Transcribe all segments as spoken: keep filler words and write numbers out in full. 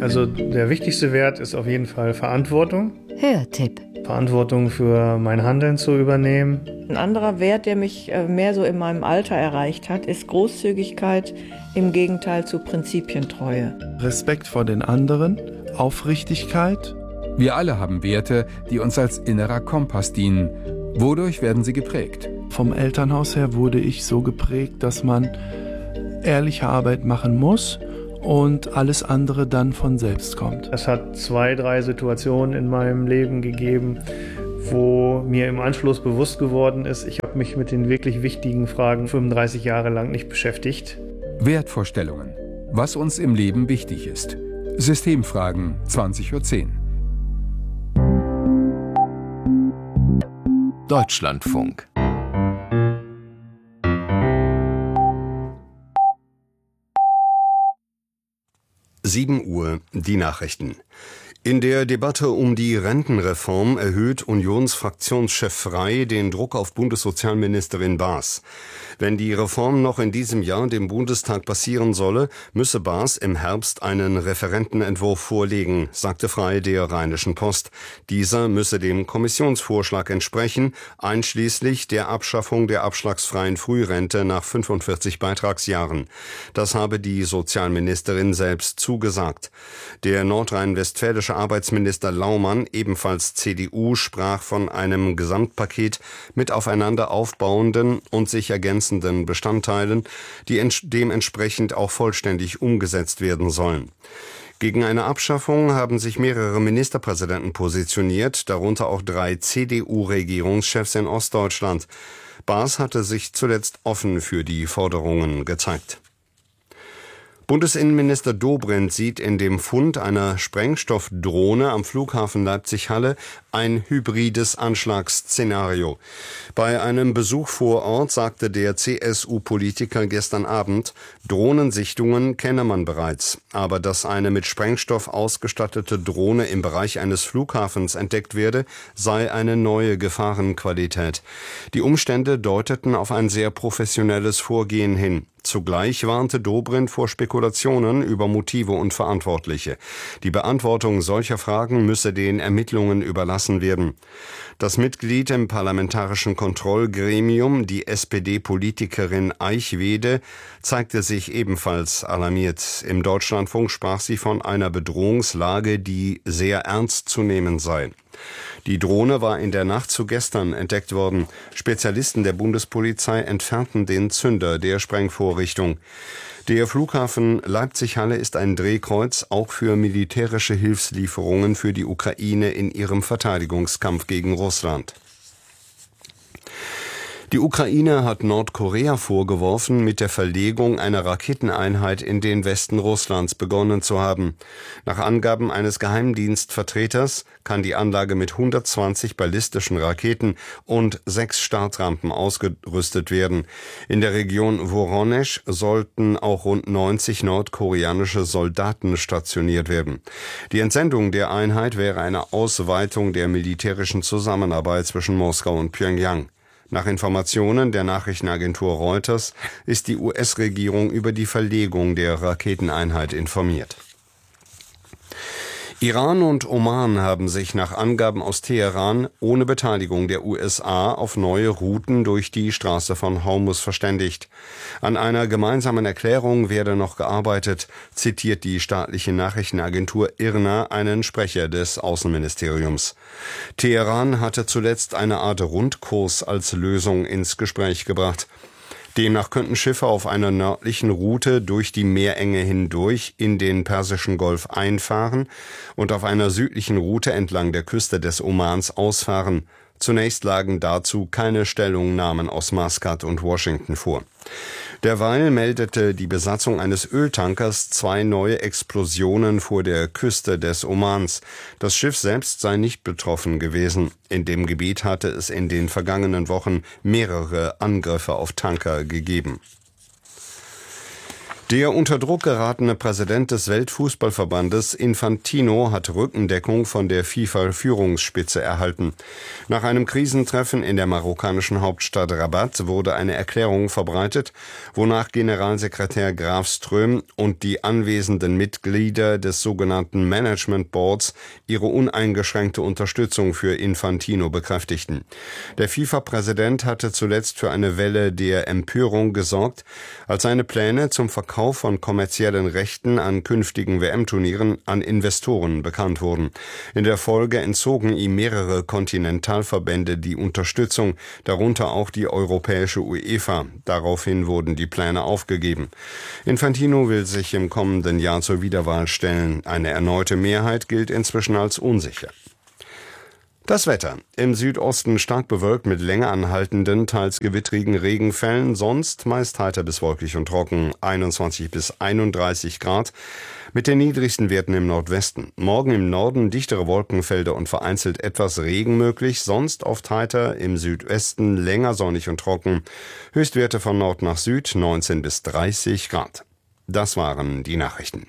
Also der wichtigste Wert ist auf jeden Fall Verantwortung. Hörtipp. Verantwortung für mein Handeln zu übernehmen. Ein anderer Wert, der mich mehr so in meinem Alter erreicht hat, ist Großzügigkeit im Gegenteil zu Prinzipientreue. Respekt vor den anderen, Aufrichtigkeit. Wir alle haben Werte, die uns als innerer Kompass dienen. Wodurch werden sie geprägt? Vom Elternhaus her wurde ich so geprägt, dass man ehrliche Arbeit machen muss und alles andere dann von selbst kommt. Es hat zwei, drei Situationen in meinem Leben gegeben, wo mir im Anschluss bewusst geworden ist, ich habe mich mit den wirklich wichtigen Fragen fünfunddreißig Jahre lang nicht beschäftigt. Wertvorstellungen. Was uns im Leben wichtig ist. Systemfragen, zwanzig Uhr zehn. Deutschlandfunk. sieben Uhr, die Nachrichten. In der Debatte um die Rentenreform erhöht Unionsfraktionschef Frey den Druck auf Bundessozialministerin Baas. Wenn die Reform noch in diesem Jahr dem Bundestag passieren solle, müsse Baas im Herbst einen Referentenentwurf vorlegen, sagte Frey der Rheinischen Post. Dieser müsse dem Kommissionsvorschlag entsprechen, einschließlich der Abschaffung der abschlagsfreien Frührente nach fünfundvierzig Beitragsjahren. Das habe die Sozialministerin selbst zugesagt. Der nordrhein-westfälische Arbeitsminister Laumann, ebenfalls C D U, sprach von einem Gesamtpaket mit aufeinander aufbauenden und sich ergänzenden Bestandteilen, die dementsprechend auch vollständig umgesetzt werden sollen. Gegen eine Abschaffung haben sich mehrere Ministerpräsidenten positioniert, darunter auch drei C D U-Regierungschefs in Ostdeutschland. Baas hatte sich zuletzt offen für die Forderungen gezeigt. Bundesinnenminister Dobrindt sieht in dem Fund einer Sprengstoffdrohne am Flughafen Leipzig-Halle ein hybrides Anschlagsszenario. Bei einem Besuch vor Ort sagte der C S U-Politiker gestern Abend, Drohnensichtungen kenne man bereits. Aber dass eine mit Sprengstoff ausgestattete Drohne im Bereich eines Flughafens entdeckt werde, sei eine neue Gefahrenqualität. Die Umstände deuteten auf ein sehr professionelles Vorgehen hin. Zugleich warnte Dobrindt vor Spekulationen über Motive und Verantwortliche. Die Beantwortung solcher Fragen müsse den Ermittlungen überlassen werden. Das Mitglied im Parlamentarischen Kontrollgremium, die S P D-Politikerin Eichwede, zeigte sich ebenfalls alarmiert. Im Deutschlandfunk sprach sie von einer Bedrohungslage, die sehr ernst zu nehmen sei. Die Drohne war in der Nacht zu gestern entdeckt worden. Spezialisten der Bundespolizei entfernten den Zünder der Sprengvorrichtung. Der Flughafen Leipzig-Halle ist ein Drehkreuz auch für militärische Hilfslieferungen für die Ukraine in ihrem Verteidigungskampf gegen Russland. Die Ukraine hat Nordkorea vorgeworfen, mit der Verlegung einer Raketeneinheit in den Westen Russlands begonnen zu haben. Nach Angaben eines Geheimdienstvertreters kann die Anlage mit hundertzwanzig ballistischen Raketen und sechs Startrampen ausgerüstet werden. In der Region Woronesch sollten auch rund neunzig nordkoreanische Soldaten stationiert werden. Die Entsendung der Einheit wäre eine Ausweitung der militärischen Zusammenarbeit zwischen Moskau und Pjöngjang. Nach Informationen der Nachrichtenagentur Reuters ist die U S-Regierung über die Verlegung der Raketeneinheit informiert. Iran und Oman haben sich nach Angaben aus Teheran ohne Beteiligung der U S A auf neue Routen durch die Straße von Hormuz verständigt. An einer gemeinsamen Erklärung werde noch gearbeitet, zitiert die staatliche Nachrichtenagentur I R N A einen Sprecher des Außenministeriums. Teheran hatte zuletzt eine Art Rundkurs als Lösung ins Gespräch gebracht. Demnach könnten Schiffe auf einer nördlichen Route durch die Meerenge hindurch in den Persischen Golf einfahren und auf einer südlichen Route entlang der Küste des Omans ausfahren. Zunächst lagen dazu keine Stellungnahmen aus Maskat und Washington vor. Derweil meldete die Besatzung eines Öltankers zwei neue Explosionen vor der Küste des Omans. Das Schiff selbst sei nicht betroffen gewesen. In dem Gebiet hatte es in den vergangenen Wochen mehrere Angriffe auf Tanker gegeben. Der unter Druck geratene Präsident des Weltfußballverbandes Infantino hat Rückendeckung von der FIFA-Führungsspitze erhalten. Nach einem Krisentreffen in der marokkanischen Hauptstadt Rabat wurde eine Erklärung verbreitet, wonach Generalsekretär Graf Ström und die anwesenden Mitglieder des sogenannten Management Boards ihre uneingeschränkte Unterstützung für Infantino bekräftigten. Der FIFA-Präsident hatte zuletzt für eine Welle der Empörung gesorgt, als seine Pläne zum Verkauf von kommerziellen Rechten an künftigen W M-Turnieren an Investoren bekannt wurden. In der Folge entzogen ihm mehrere Kontinentalverbände die Unterstützung, darunter auch die europäische UEFA. Daraufhin wurden die Pläne aufgegeben. Infantino will sich im kommenden Jahr zur Wiederwahl stellen. Eine erneute Mehrheit gilt inzwischen als unsicher. Das Wetter. Im Südosten stark bewölkt mit länger anhaltenden, teils gewittrigen Regenfällen, sonst meist heiter bis wolkig und trocken, einundzwanzig bis einunddreißig Grad, mit den niedrigsten Werten im Nordwesten. Morgen im Norden dichtere Wolkenfelder und vereinzelt etwas Regen möglich, sonst oft heiter, im Südwesten länger sonnig und trocken, Höchstwerte von Nord nach Süd neunzehn bis dreißig Grad. Das waren die Nachrichten.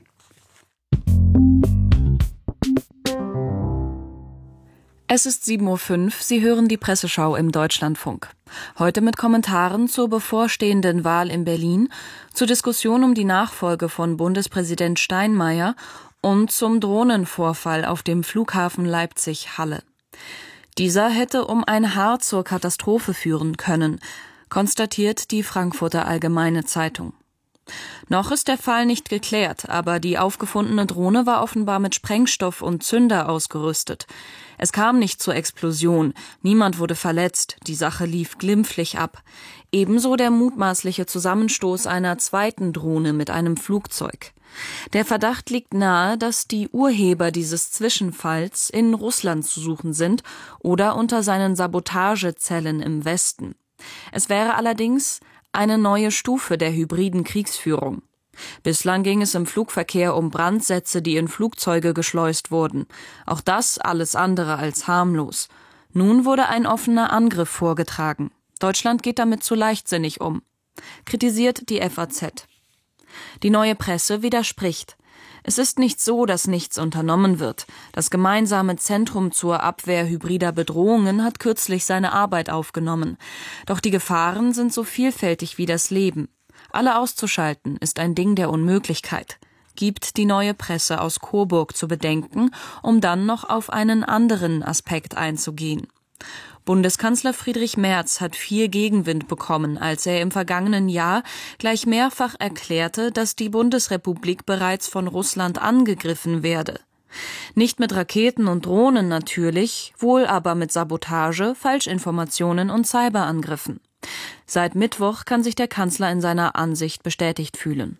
Es ist sieben Uhr fünf, Sie hören die Presseschau im Deutschlandfunk. Heute mit Kommentaren zur bevorstehenden Wahl in Berlin, zur Diskussion um die Nachfolge von Bundespräsident Steinmeier und zum Drohnenvorfall auf dem Flughafen Leipzig-Halle. Dieser hätte um ein Haar zur Katastrophe führen können, konstatiert die Frankfurter Allgemeine Zeitung. Noch ist der Fall nicht geklärt, aber die aufgefundene Drohne war offenbar mit Sprengstoff und Zünder ausgerüstet. Es kam nicht zur Explosion, niemand wurde verletzt, die Sache lief glimpflich ab. Ebenso der mutmaßliche Zusammenstoß einer zweiten Drohne mit einem Flugzeug. Der Verdacht liegt nahe, dass die Urheber dieses Zwischenfalls in Russland zu suchen sind oder unter seinen Sabotagezellen im Westen. Es wäre allerdings eine neue Stufe der hybriden Kriegsführung. Bislang ging es im Flugverkehr um Brandsätze, die in Flugzeuge geschleust wurden. Auch das alles andere als harmlos. Nun wurde ein offener Angriff vorgetragen. Deutschland geht damit zu leichtsinnig um, kritisiert die F A Z. Die Neue Presse widerspricht. Es ist nicht so, dass nichts unternommen wird. Das gemeinsame Zentrum zur Abwehr hybrider Bedrohungen hat kürzlich seine Arbeit aufgenommen. Doch die Gefahren sind so vielfältig wie das Leben. Alle auszuschalten ist ein Ding der Unmöglichkeit, gibt die Neue Presse aus Coburg zu bedenken, um dann noch auf einen anderen Aspekt einzugehen. Bundeskanzler Friedrich Merz hat viel Gegenwind bekommen, als er im vergangenen Jahr gleich mehrfach erklärte, dass die Bundesrepublik bereits von Russland angegriffen werde. Nicht mit Raketen und Drohnen natürlich, wohl aber mit Sabotage, Falschinformationen und Cyberangriffen. Seit Mittwoch kann sich der Kanzler in seiner Ansicht bestätigt fühlen.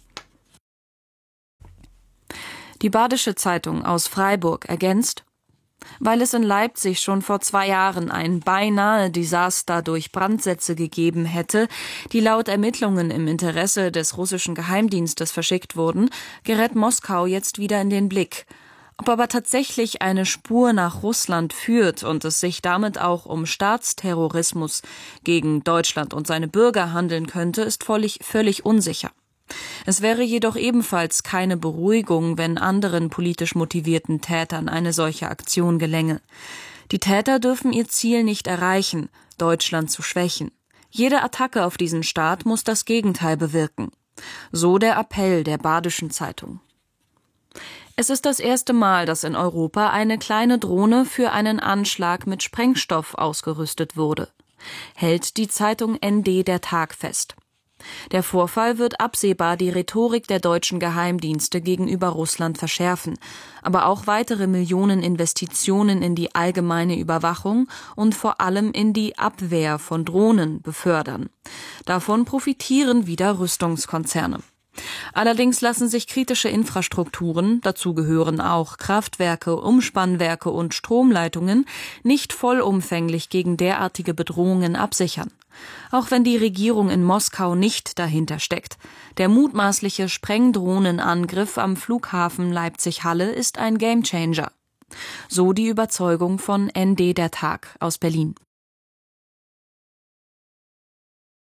Die Badische Zeitung aus Freiburg ergänzt: Weil es in Leipzig schon vor zwei Jahren ein beinahe Desaster durch Brandsätze gegeben hätte, die laut Ermittlungen im Interesse des russischen Geheimdienstes verschickt wurden, gerät Moskau jetzt wieder in den Blick. Ob aber tatsächlich eine Spur nach Russland führt und es sich damit auch um Staatsterrorismus gegen Deutschland und seine Bürger handeln könnte, ist völlig, völlig unsicher. Es wäre jedoch ebenfalls keine Beruhigung, wenn anderen politisch motivierten Tätern eine solche Aktion gelänge. Die Täter dürfen ihr Ziel nicht erreichen, Deutschland zu schwächen. Jede Attacke auf diesen Staat muss das Gegenteil bewirken. So der Appell der Badischen Zeitung. Es ist das erste Mal, dass in Europa eine kleine Drohne für einen Anschlag mit Sprengstoff ausgerüstet wurde, hält die Zeitung N D der Tag fest. Der Vorfall wird absehbar die Rhetorik der deutschen Geheimdienste gegenüber Russland verschärfen, aber auch weitere Millionen Investitionen in die allgemeine Überwachung und vor allem in die Abwehr von Drohnen befördern. Davon profitieren wieder Rüstungskonzerne. Allerdings lassen sich kritische Infrastrukturen, dazu gehören auch Kraftwerke, Umspannwerke und Stromleitungen, nicht vollumfänglich gegen derartige Bedrohungen absichern. Auch wenn die Regierung in Moskau nicht dahinter steckt. Der mutmaßliche Sprengdrohnenangriff am Flughafen Leipzig-Halle ist ein Gamechanger. So die Überzeugung von N D der Tag aus Berlin.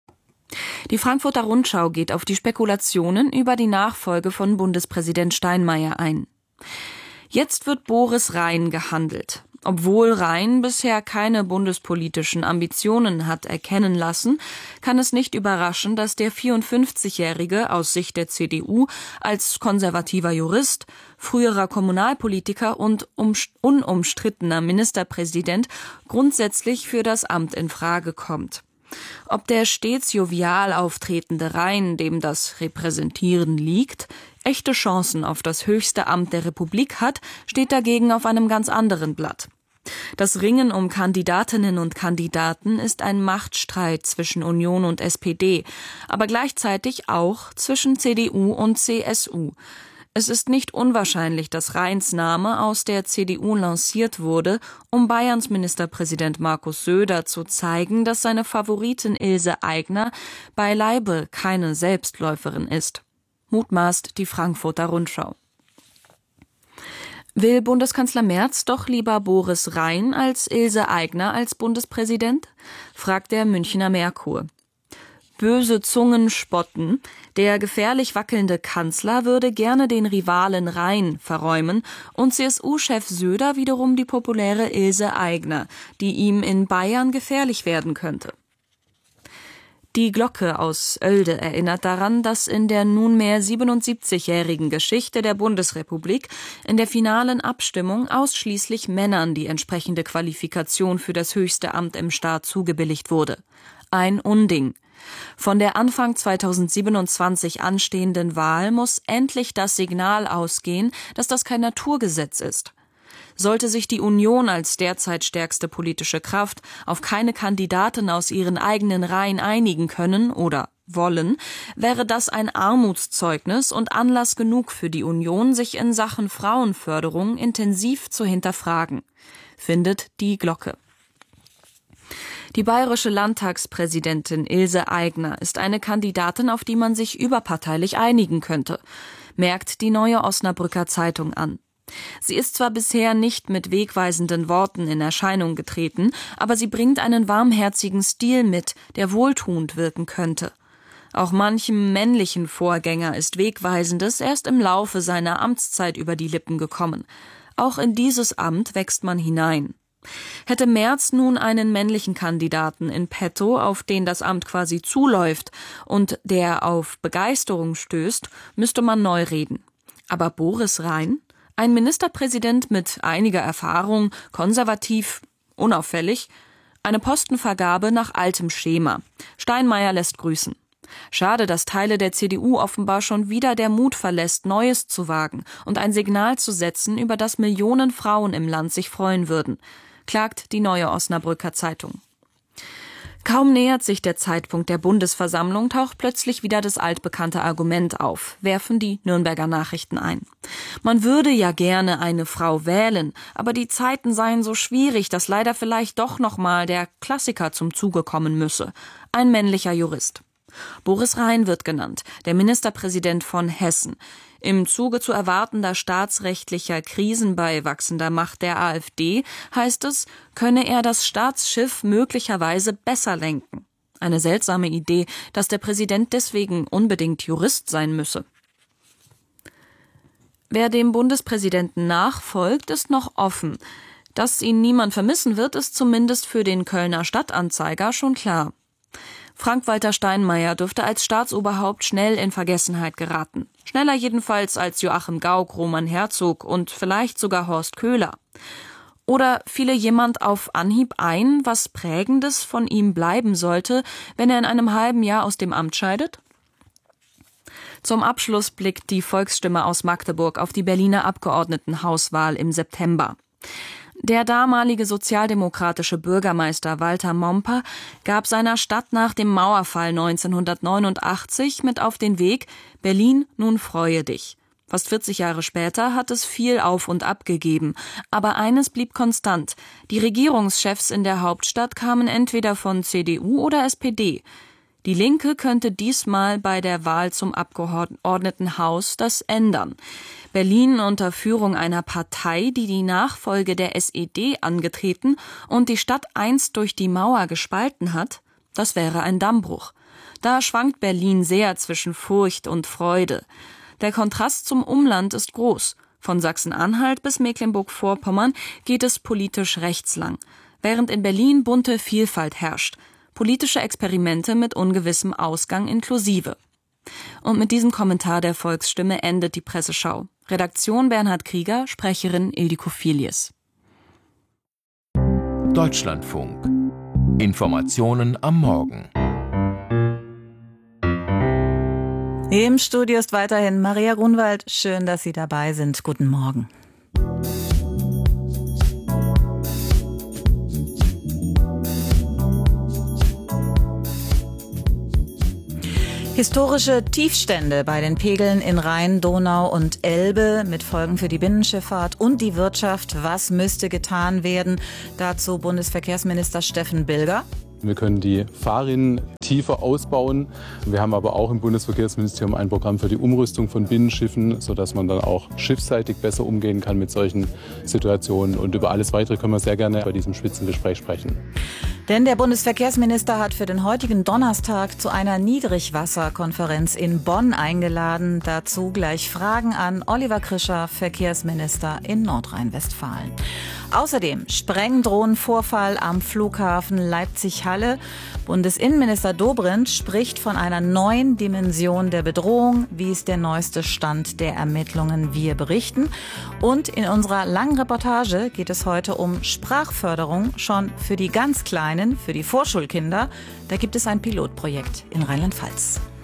Die Frankfurter Rundschau geht auf die Spekulationen über die Nachfolge von Bundespräsident Steinmeier ein. Jetzt wird Boris Rhein gehandelt. Obwohl Rhein bisher keine bundespolitischen Ambitionen hat erkennen lassen, kann es nicht überraschen, dass der vierundfünfzigjährige aus Sicht der C D U als konservativer Jurist, früherer Kommunalpolitiker und unumstrittener Ministerpräsident grundsätzlich für das Amt in Frage kommt. Ob der stets jovial auftretende Rhein, dem das Repräsentieren liegt, echte Chancen auf das höchste Amt der Republik hat, steht dagegen auf einem ganz anderen Blatt. Das Ringen um Kandidatinnen und Kandidaten ist ein Machtstreit zwischen Union und S P D, aber gleichzeitig auch zwischen C D U und C S U. Es ist nicht unwahrscheinlich, dass Rheins Name aus der C D U lanciert wurde, um Bayerns Ministerpräsident Markus Söder zu zeigen, dass seine Favoritin Ilse Aigner beileibe keine Selbstläuferin ist. Mutmaßt die Frankfurter Rundschau. Will Bundeskanzler Merz doch lieber Boris Rhein als Ilse Aigner als Bundespräsident? Fragt der Münchner Merkur. Böse Zungen spotten, der gefährlich wackelnde Kanzler würde gerne den Rivalen Rhein verräumen und C S U-Chef Söder wiederum die populäre Ilse Aigner, die ihm in Bayern gefährlich werden könnte. Die Glocke aus Oelde erinnert daran, dass in der nunmehr siebenundsiebzigjährigen Geschichte der Bundesrepublik in der finalen Abstimmung ausschließlich Männern die entsprechende Qualifikation für das höchste Amt im Staat zugebilligt wurde. Ein Unding. Von der Anfang zweitausendsiebenundzwanzig anstehenden Wahl muss endlich das Signal ausgehen, dass das kein Naturgesetz ist. Sollte sich die Union als derzeit stärkste politische Kraft auf keine Kandidaten aus ihren eigenen Reihen einigen können oder wollen, wäre das ein Armutszeugnis und Anlass genug für die Union, sich in Sachen Frauenförderung intensiv zu hinterfragen, findet die Glocke. Die bayerische Landtagspräsidentin Ilse Aigner ist eine Kandidatin, auf die man sich überparteilich einigen könnte, merkt die Neue Osnabrücker Zeitung an. Sie ist zwar bisher nicht mit wegweisenden Worten in Erscheinung getreten, aber sie bringt einen warmherzigen Stil mit, der wohltuend wirken könnte. Auch manchem männlichen Vorgänger ist Wegweisendes erst im Laufe seiner Amtszeit über die Lippen gekommen. Auch in dieses Amt wächst man hinein. Hätte Merz nun einen männlichen Kandidaten in petto, auf den das Amt quasi zuläuft und der auf Begeisterung stößt, müsste man neu reden. Aber Boris Rhein? Ein Ministerpräsident mit einiger Erfahrung, konservativ, unauffällig, eine Postenvergabe nach altem Schema. Steinmeier lässt grüßen. Schade, dass Teile der C D U offenbar schon wieder der Mut verlässt, Neues zu wagen und ein Signal zu setzen, über das Millionen Frauen im Land sich freuen würden, klagt die Neue Osnabrücker Zeitung. Kaum nähert sich der Zeitpunkt der Bundesversammlung, taucht plötzlich wieder das altbekannte Argument auf, werfen die Nürnberger Nachrichten ein. Man würde ja gerne eine Frau wählen, aber die Zeiten seien so schwierig, dass leider vielleicht doch nochmal der Klassiker zum Zuge kommen müsse. Ein männlicher Jurist. Boris Rhein wird genannt, der Ministerpräsident von Hessen. Im Zuge zu erwartender staatsrechtlicher Krisen bei wachsender Macht der AfD heißt es, könne er das Staatsschiff möglicherweise besser lenken. Eine seltsame Idee, dass der Präsident deswegen unbedingt Jurist sein müsse. Wer dem Bundespräsidenten nachfolgt, ist noch offen. Dass ihn niemand vermissen wird, ist zumindest für den Kölner Stadtanzeiger schon klar. Frank-Walter Steinmeier dürfte als Staatsoberhaupt schnell in Vergessenheit geraten. Schneller jedenfalls als Joachim Gauck, Roman Herzog und vielleicht sogar Horst Köhler. Oder fiele jemand auf Anhieb ein, was Prägendes von ihm bleiben sollte, wenn er in einem halben Jahr aus dem Amt scheidet? Zum Abschluss blickt die Volksstimme aus Magdeburg auf die Berliner Abgeordnetenhauswahl im September. Der damalige sozialdemokratische Bürgermeister Walter Momper gab seiner Stadt nach dem Mauerfall neunzehnhundertneunundachtzig mit auf den Weg: Berlin, nun freue dich. Fast vierzig Jahre später hat es viel auf und ab gegeben. Aber eines blieb konstant: Die Regierungschefs in der Hauptstadt kamen entweder von C D U oder S P D. Die Linke könnte diesmal bei der Wahl zum Abgeordnetenhaus das ändern. Berlin unter Führung einer Partei, die die Nachfolge der S E D angetreten und die Stadt einst durch die Mauer gespalten hat, das wäre ein Dammbruch. Da schwankt Berlin sehr zwischen Furcht und Freude. Der Kontrast zum Umland ist groß. Von Sachsen-Anhalt bis Mecklenburg-Vorpommern geht es politisch rechtslang, während in Berlin bunte Vielfalt herrscht. Politische Experimente mit ungewissem Ausgang inklusive. Und mit diesem Kommentar der Volksstimme endet die Presseschau. Redaktion Bernhard Krieger, Sprecherin Ildiko Filius. Deutschlandfunk. Informationen am Morgen. Im Studio ist weiterhin Maria Grunwald. Schön, dass Sie dabei sind. Guten Morgen. Historische Tiefstände bei den Pegeln in Rhein, Donau und Elbe mit Folgen für die Binnenschifffahrt und die Wirtschaft. Was müsste getan werden? Dazu Bundesverkehrsminister Steffen Bilger. Wir können die Fahrrinnen tiefer ausbauen. Wir haben aber auch im Bundesverkehrsministerium ein Programm für die Umrüstung von Binnenschiffen, sodass man dann auch schiffsseitig besser umgehen kann mit solchen Situationen. Und über alles Weitere können wir sehr gerne bei diesem Spitzengespräch sprechen. Denn der Bundesverkehrsminister hat für den heutigen Donnerstag zu einer Niedrigwasserkonferenz in Bonn eingeladen. Dazu gleich Fragen an Oliver Krischer, Verkehrsminister in Nordrhein-Westfalen. Außerdem Sprengdrohnenvorfall am Flughafen Leipzig-Halle. Bundesinnenminister Dobrindt spricht von einer neuen Dimension der Bedrohung. Wie ist der neueste Stand der Ermittlungen? Wir berichten. Und in unserer langen Reportage geht es heute um Sprachförderung schon für die ganz Kleinen, für die Vorschulkinder. Da gibt es ein Pilotprojekt in Rheinland-Pfalz.